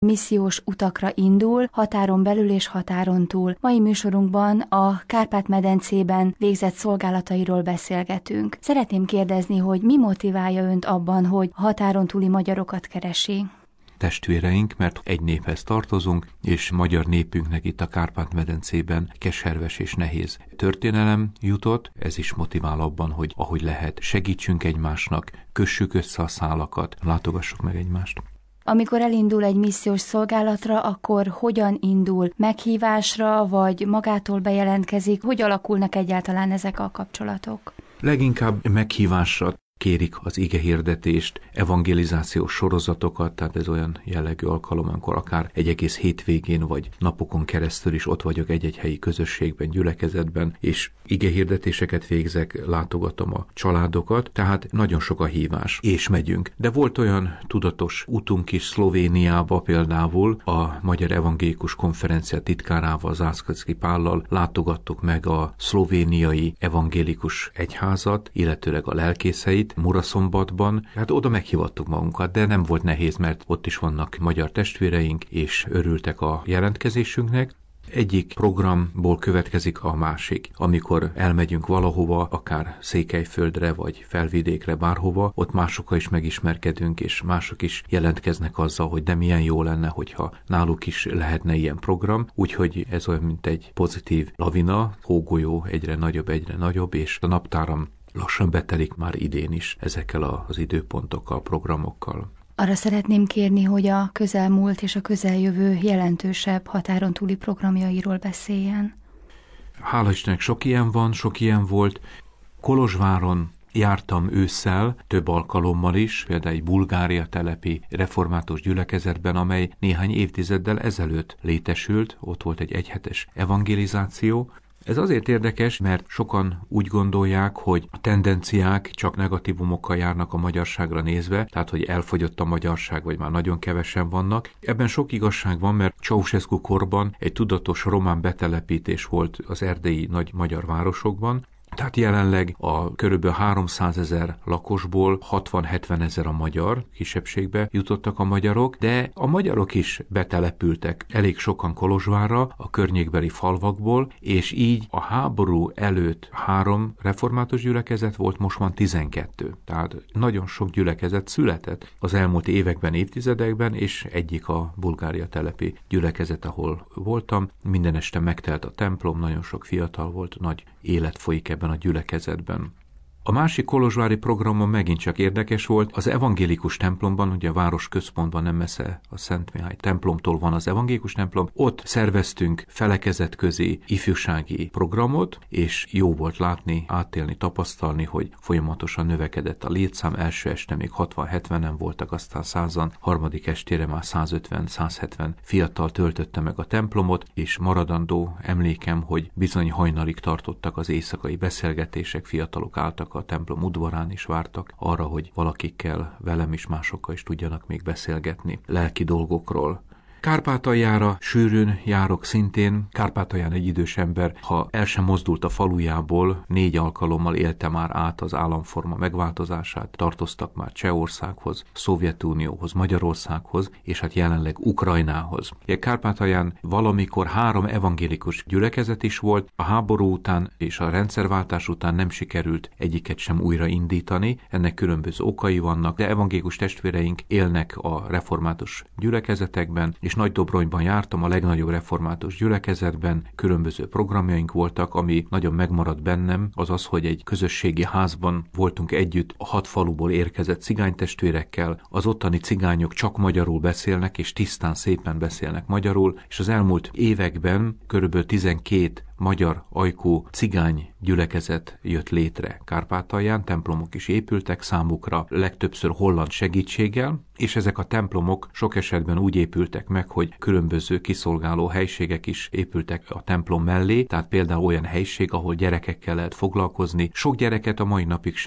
missziós utakra indul, határon belül és határon túl. Mai műsorunkban a Kárpát-medencében végzett szolgálatairól beszélgetünk. Szeretném kérdezni, hogy mi motiválja önt abban, hogy a határon túli magyarokat keresi? Testvéreink, mert egy néphez tartozunk, és magyar népünknek itt a Kárpát-medencében keserves és nehéz történelem jutott. Ez is motivál abban, hogy ahogy lehet, segítsünk egymásnak, kössük össze a szálakat, látogassuk meg egymást. Amikor elindul egy missziós szolgálatra, akkor hogyan indul? Meghívásra, vagy magától bejelentkezik? Hogy alakulnak egyáltalán ezek a kapcsolatok? Leginkább meghívásra kérik az igehirdetést, evangelizációs sorozatokat, tehát ez olyan jellegű alkalom, amikor akár egy egész hétvégén vagy napokon keresztül is ott vagyok egy-egy helyi közösségben, gyülekezetben, és igehirdetéseket végzek, látogatom a családokat, tehát nagyon sok a hívás, és megyünk. De volt olyan tudatos utunk is Szlovéniába például, a Magyar Evangélikus Konferencia titkárával, Zászkocki Pállal látogattuk meg a szlovéniai evangélikus egyházat, illetőleg a lelkészeit, Muraszombatban. Hát oda meghívattuk magunkat, de nem volt nehéz, mert ott is vannak magyar testvéreink, és örültek a jelentkezésünknek. Egyik programból következik a másik. Amikor elmegyünk valahova, akár Székelyföldre, vagy Felvidékre, bárhova, ott másokkal is megismerkedünk, és mások is jelentkeznek azzal, hogy de milyen jó lenne, hogyha náluk is lehetne ilyen program. Úgyhogy ez olyan, mint egy pozitív lavina, hógolyó egyre nagyobb, és a naptáram lassan betelik már idén is ezekkel az időpontokkal, programokkal. Arra szeretném kérni, hogy a közelmúlt és a közeljövő jelentősebb határon túli programjairól beszéljen. Hála Istennek sok ilyen volt. Kolozsváron jártam ősszel, több alkalommal is, például egy Bulgária telepi református gyülekezetben, amely néhány évtizeddel ezelőtt létesült, ott volt egy egyhetes evangelizáció. Ez azért érdekes, mert sokan úgy gondolják, hogy a tendenciák csak negatívumokkal járnak a magyarságra nézve, tehát hogy elfogyott a magyarság, vagy már nagyon kevesen vannak. Ebben sok igazság van, mert Ceausescu korban egy tudatos román betelepítés volt az erdélyi nagy magyar városokban, tehát jelenleg a körülbelül 300 000 lakosból 60-70 000 a magyar kisebbségbe jutottak a magyarok, de a magyarok is betelepültek elég sokan Kolozsvárra, a környékbeli falvakból, és így a háború előtt 3 református gyülekezet volt, most van 12. Tehát nagyon sok gyülekezet született az elmúlt években, évtizedekben, és egyik a Bulgária telepi gyülekezet, ahol voltam. Minden este megtelt a templom, nagyon sok fiatal volt, nagy élet folyik ebben a gyülekezetben. A másik kolozsvári programon megint csak érdekes volt, az evangélikus templomban, ugye a város központban nem messze a Szent Mihály templomtól van az evangélikus templom, ott szerveztünk felekezetközi ifjúsági programot, és jó volt látni, átélni, tapasztalni, hogy folyamatosan növekedett a létszám, első este még 60-70-en voltak, aztán 100-an, harmadik estére már 150-170 fiatal töltötte meg a templomot, és maradandó emlékem, hogy bizony hajnalig tartottak az éjszakai beszélgetések, fiatalok álltak a templom udvarán is, vártak arra, hogy valakikkel, velem is, másokkal is tudjanak még beszélgetni lelki dolgokról. Kárpátaljára sűrűn járok szintén. Kárpátalján egy idős ember, ha el sem mozdult a falujából, 4 alkalommal élte már át az államforma megváltozását, tartoztak már Csehországhoz, Szovjetunióhoz, Magyarországhoz, és hát jelenleg Ukrajnához. Kárpátalján valamikor 3 evangélikus gyülekezet is volt, a háború után és a rendszerváltás után nem sikerült egyiket sem újraindítani, ennek különböző okai vannak, de evangélikus testvéreink élnek a református gyülekezetekben, és Nagydobronyban jártam, a legnagyobb református gyülekezetben, különböző programjaink voltak, ami nagyon megmaradt bennem, az az, hogy egy közösségi házban voltunk együtt a 6 faluból érkezett cigánytestvérekkel, az ottani cigányok csak magyarul beszélnek, és tisztán, szépen beszélnek magyarul, és az elmúlt években körülbelül 12 magyar ajkú cigány gyülekezet jött létre Kárpátalján, templomok is épültek számukra, legtöbbször holland segítséggel, és ezek a templomok sok esetben úgy épültek meg, hogy különböző kiszolgáló helységek is épültek a templom mellé, tehát például olyan helység, ahol gyerekekkel lehet foglalkozni. Sok gyereket a mai napig sem